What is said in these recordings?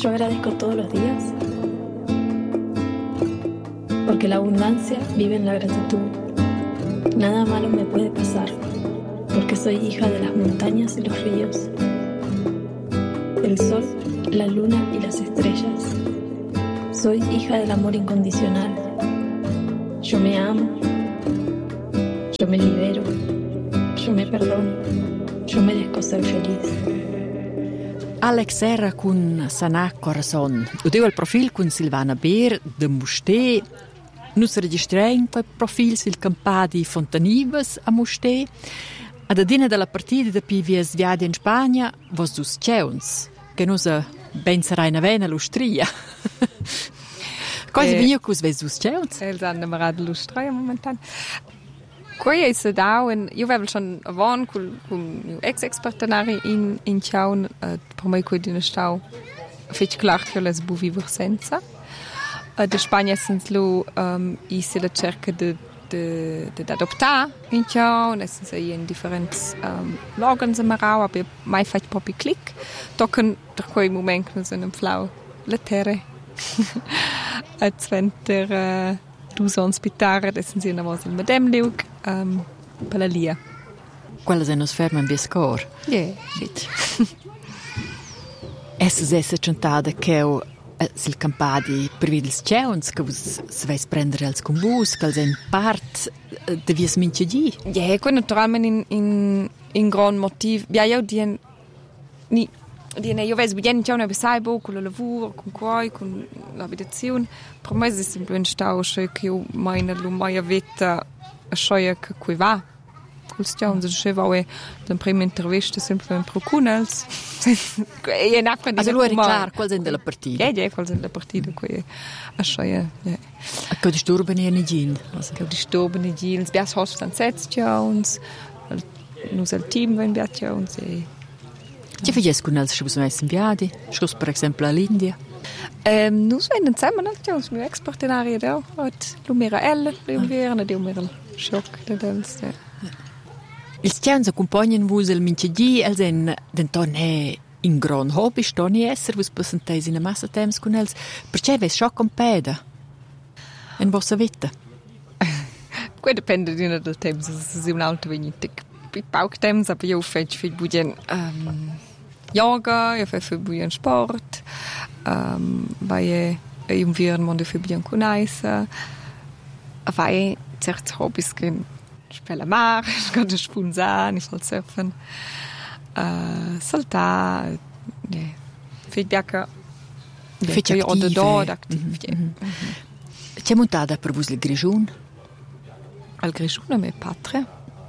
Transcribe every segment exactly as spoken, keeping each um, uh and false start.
Yo agradezco todos los días porque la abundancia vive en la gratitud. Nada malo me puede pasar porque soy hija de las montañas y los ríos, el sol, la luna y las estrellas. Soy hija del amor incondicional. Yo me amo, yo me libero, yo me perdono, yo merezco ser feliz. Alex era con Sanà Corazon. Udeu il profil con Silvana Beer de Musté. Nus registrein quel profil sil campadi Fontanivas a Musté. Ad adina della partida de P V S viadi in Spagna vos dus ceuns, che nus ben sarai na vena l'Ustria. Quasi vegno cus ves dus ceuns? Els han namarad l'Ustria momentan. Quei è sedau en io avevo schon avon col con ex expartenari in in Ciaun uh, per mai quei din stau fetch clar che les bu vivere senza uh, de Spagna sens lo um, i se la cerca de de de adoptar in Ciaun es sind in different um, logans am Marau aber mai fetch popi click tocken der quei moment no so en flau la terre at sventer uh, du sons pitare dessen sie na was in medem leuk um, per la lia. Quella se nos ferma in Biescor. Yeah, shit. Essa essa cantada che o sil campadi per videls ceuns che vos sveis prendere als con vos, che in part de vies mince di. Yeah, quei naturalmente in in in gran motiv. Ja, io dien ni die io ves bien ciao na besaibo con il lavoro con qua con l'abitazione per me è sempre un stau che io mai nella mia vita a schoia che qui va col stiamo se sceva e la prima intervista sempre un procunels e na quando also lui clar qual sind della partita ja ja qual sind della partita qui a schoia ja che disturbano in gin also che disturbano gin bias hostan setzt ja uns nus al team wenn wir ja uns Che fagies con els che vos messen viadi? Schus per esempio all'India? Um, nus venden zusammen halt ja uns mio exportenaria da hat lumera L dem wären dem mir schock da das ja. Ils ceuns accompagnen vos el minchedi els en dentonne in gran hobby stoni esser vos presenteis in a massa temps con els perché ves schock con peda en vossa vita. Quei depende di del temps se un altro venite i pauc temps aber io fetch viel budgen um, yoga io fetch viel budgen sport um, vai e un viren mondo viel budgen conaisa vai certs hobbies che spela mar scotte spunzani fal surfen uh, saltar yeah. Viel biacca fetch active dod active c'è montata per vos il grigiun al grigiun a me patria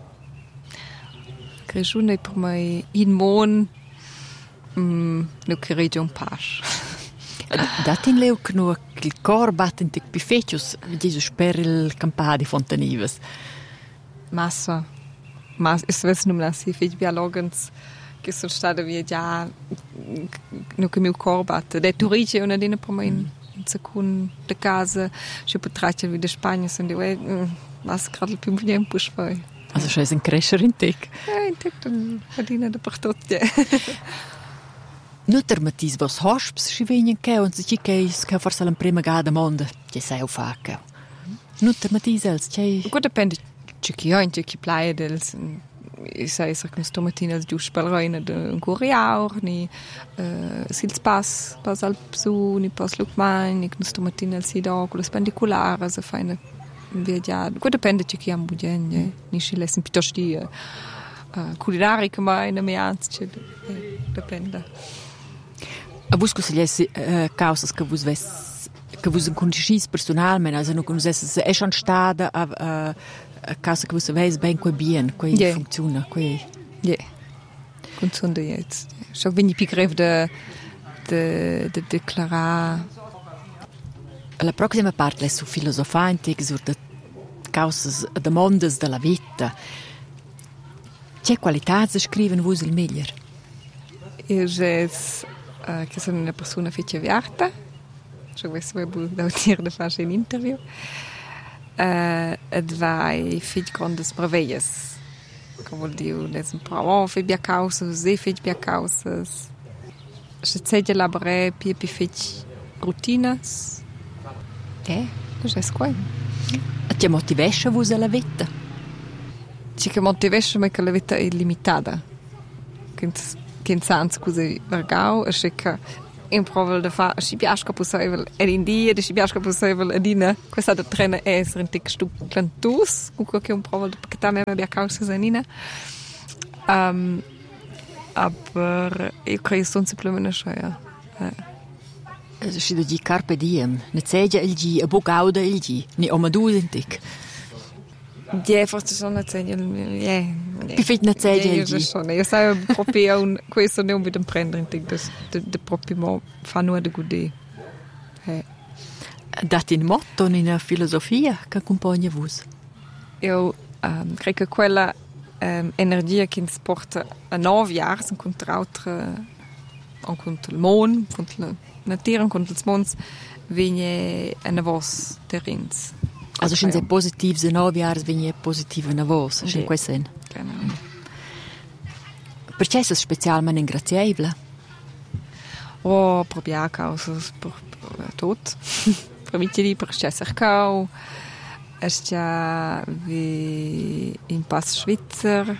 Grigione per mai in mon mm, no che region pas. Datin leu che no il cor battente pifecius Jesus per il campadi Fontanivas. Massa. Mas es wes num nasi fich biologans che sono state via già no che mio cor batte. De Turice una dina per mai in secund de casa, che potraccia vi de Spagna sono di was gerade più bien push vai. Also schon ist ein Crescher in Tec. Ja, in Tec, dann verdient er per tot, ja. Nur der Matis, was hosps, si venien che, und si che che forse la prima gada monda, che sei auf che. Nur der Matis els, che... Gut, depende, che chi ha, che chi playa dels, ich sei, sag, con stomatina als gius spalreina de un curiaur, ni uh, sils pas, pas al psu, ni pas lukman, ni con stomatina als sido, con le spendiculare, so feine... viaggiare. Questo dipende di chi ha un budget, eh? Ni si lesson piuttosto di uh, uh, culinarica, ma in amianza, cioè, eh, dipende. A vos consigliessi uh, causas che vos ves che vos conoscis personalmente, also non conoscessi è schon stada a, a, a causa che vos ves ben quei bien, quei yeah. funziona, quei... Ja. Yeah. Funziona jetzt. So wenn ich begriff de de de declarar la prossima parte è su filosofante che sur de causas domandas della vita. Che qualità si scriven vos il meglio? Io es uh, che sono una persona fece viarta. Cioè questo è bu da dire da fare un interview. Eh uh, ed vai fich grandes maravillas. Come vuol dire, les un bravo fe bia causas, se fech bia causas. se c'è lavorare più più feci rutinas. Eh, das è quel. E ti motivesce vus alla vita? Ci che motivesce ma che la vita è limitata. Che che sans così vergau e che in prova da fa si piasca possibile ed in dia si piasca possibile ed in questa da trena è un tic stuclantus con che un prova perché da me abbia causa sanina um, aber io credo sono semplicemente schwer also si da di carpe diem ne sedia il gi a bogauda il gi ni o madudentic ja forse sono una sedia ja Pi fet na sedia il gi io sai proprio un questo non vedo prendere tic de de proprio mo fa nur de gode eh dat in motto in una filosofia che accompagna vus io um, credo che quella um, energia che ci porta a nove jaar in contro altre on contro il mondo contro la natura contro il mondo viene a vos terrens. Also sind sehr positiv, sind nove Jahre wenn positive na vos, in quel sen. Genau. Perché è specialmente ingrazievole? Oh, proprio a causa per tot. Per me ti per scesser cau. Es ja wie in Pass Schweizer.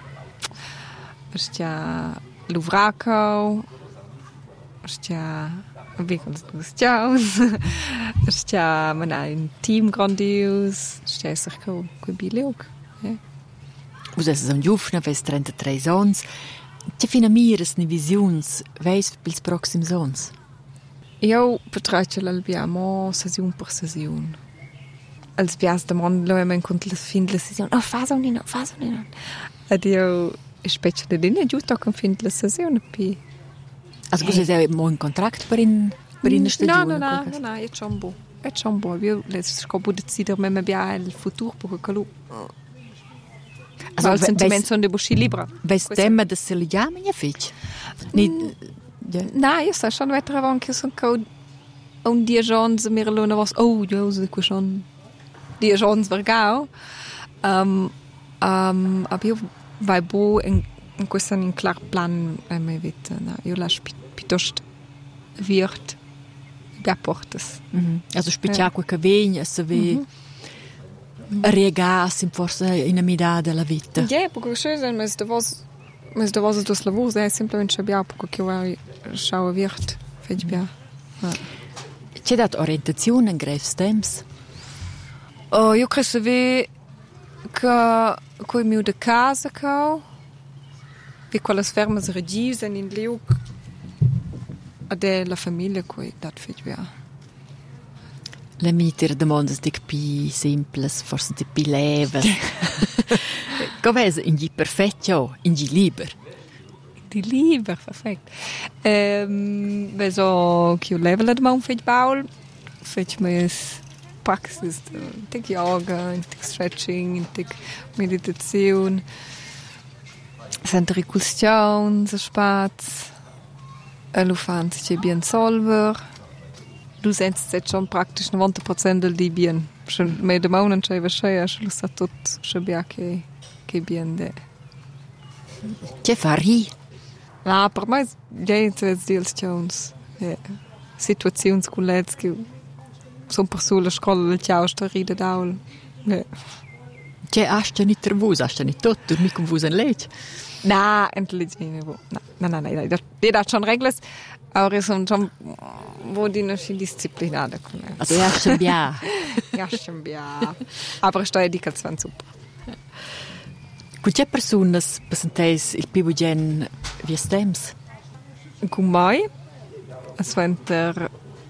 Es ja Luvracau. Es ja wie kannst du das ciao. Es ja man ein Team grandios. Scesser cau, quei bileog. Ja. Vos es un giufna, ves trentatré ans. Ti fina mires ni visiuns, veis pils proxims ans? Io potrei l'albiamo sesiun per sesiun. Als bias de mon lo em encont la fin de la sesiun. Oh, fa so nino, fa so nino. Ed io specie de dinne giusto con fin de la sesiun pi. Also cos'è eh. mo un contract per in per in stagione? No, no, no, no, è ciambo. È ciambo. Io le scopo decider me me bia il futuro per quello. Also, il sentimento sono de busci libra. Ves tema de se li chiama ja fich. Ni ja. No, io sto schon weiter avan che sono cau un dia jons mir lona was oh, io so que schon dia jons vergau. Um um ab io vai bo in in questo in clar plan a me vita. No, io la piuttosto wird gaportes. Mm-hmm. Also spicciacqua che vegna se ve mm-hmm. regas in forse in a midà della vita. Ja, perché schön mas da was mas da was das lavoro è semplicemente abbiamo perché io schau wird fetch bia. C'è dat orientazione in greves temps? Oh, io credo che che coi mio de casa cau vi quelle ferme regis in Leuk della famiglia coi dat fetch bia. Le miter demandas dic pi simples, forse di pi leves. Come in gi perfetto, in gi liber. Die lieber, perfekt. Um, we zo che level at man fetch baul, fetch mes praxis, tic yoga, tic stretching, tic meditazione, sempre ricustione, so spaz, e lo fan si bien solver. Du sentst jetzt schon praktisch novanta procent del di bien. Schon me de maunen c'è vescia, lo sta tot shabia che che bien de. Che fari? Ah, per me ja jetzt deals Jones. Ja. Situazioni sculets che son per sulla scuola del ciao sta ride daul. Ja. Che hast nicht nervös, hast nicht tot, du mich confus en lech. Na, intelligente. Na, na, na, na, das das schon regles. Aber es sind schon wo die noch disziplinare con me. Also ja schon bia. Ja schon bia. Aber sto educazione super. Con che personas presentais il più gen via stems? Con mai? Es venter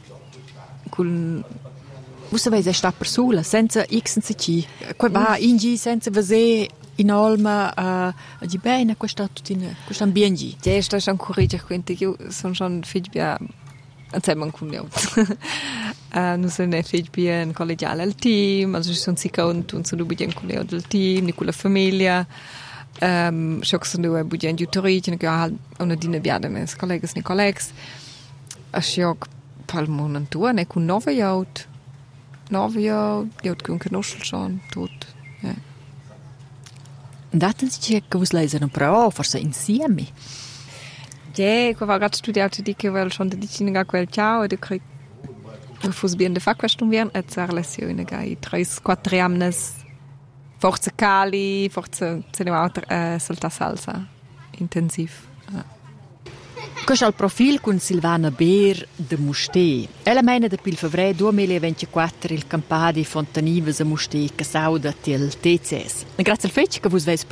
con Vos savais è sta persona senza x senza c. Qua va in g senza vase in alma a uh, di bene questo tutto in questo ambiente. Ja, sto schon corrigere quindi io sono schon fit bia insieme con mio. Uh, non sono fit bia in collegiale al team, also sono sicher und und sono bia con leo del team, con la famiglia. Um, so sono due bia in tutoria, che ha una dina bia de mes collegas ni collegs. A sciog palmon tu ne con nove jaut. Nove jaut, jaut con conoscel schon tot. Ja. Daten si che vos leisen un pro, forse insieme. Ja, quando ho studiato di che avevo schon da dicina ga quel ciao, e credo che fosse bene da fare questo un e zar lezione ga i tre quattro anni forza cali, forza se ne va uh, salta salsa intensiv. Questo è il profilo con Silvana Beer de Mustér. Ella mena da pil febbraio duemilaventiquattro il campà di Fontanives a Mustér che sauda til T C S. Grazie al fetch che vos veis